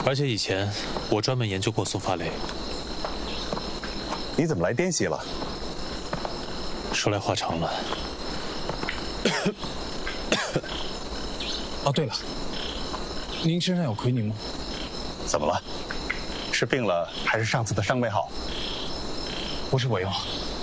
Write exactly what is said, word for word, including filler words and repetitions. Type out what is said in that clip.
而且以前我专门研究过松发雷。 你怎么来滇西了？ 说来话长了。 哦，对了，您身上有奎宁吗？ 怎么了？是病了，还是上次的伤没好？ 不是我用，